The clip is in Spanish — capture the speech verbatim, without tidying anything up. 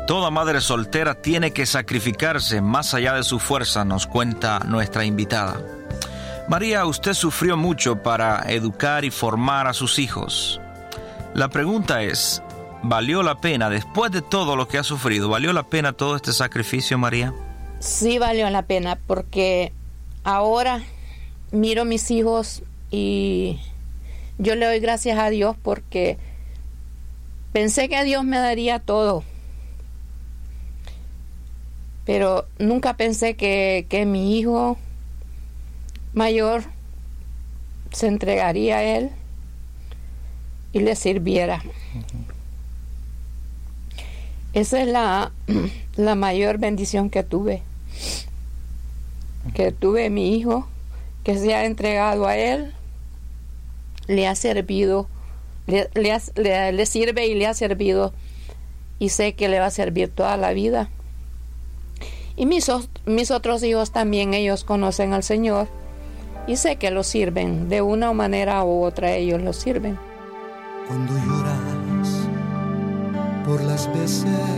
Toda madre soltera tiene que sacrificarse más allá de su fuerza, nos cuenta nuestra invitada. María, usted sufrió mucho para educar y formar a sus hijos. La pregunta es, ¿valió la pena, después de todo lo que ha sufrido, valió la pena todo este sacrificio, María? Sí valió la pena, porque ahora miro a mis hijos y yo le doy gracias a Dios, porque pensé que Dios me daría todo, pero nunca pensé que, que mi hijo mayor se entregaría a Él y le sirviera. Uh-huh. Esa es la, la mayor bendición que tuve, que tuve mi hijo, que se ha entregado a Él, le ha servido, le, le, ha, le, le sirve y le ha servido, y sé que le va a servir toda la vida. Y mis, mis otros hijos también, ellos conocen al Señor, y sé que lo sirven, de una manera u otra ellos lo sirven. Cuando lloras por las veces